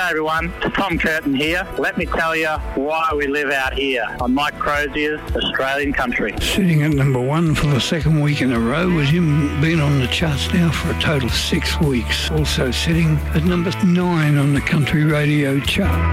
G'day everyone, Tom Curtin here. Let me tell you why we live out here on Mike Crozier's Australian Country. Sitting at number 1 for the second week in a row with him being on the charts now for a total of 6 weeks. Also sitting at number 9 on the country radio chart.